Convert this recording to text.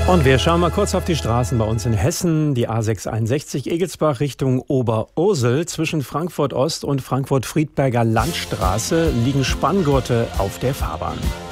Und wir schauen mal kurz auf die Straßen bei uns in Hessen. Die A661 Egelsbach Richtung Oberursel. Zwischen Frankfurt Ost und Frankfurt-Friedberger Landstraße liegen Spanngurte auf der Fahrbahn.